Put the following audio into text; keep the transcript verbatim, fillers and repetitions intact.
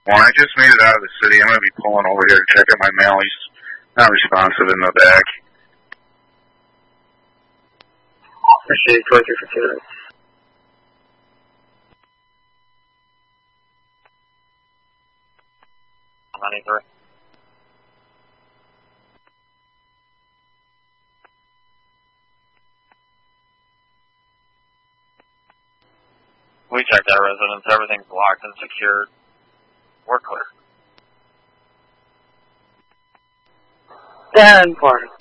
Well, I just made it out of the city. I'm going to be pulling over here to check out my mail. He's not responsive in the back. Appreciate it. twenty-three fifty-nine. ninety-three. We checked that residence. Everything's locked and secured. We're clear. ten four.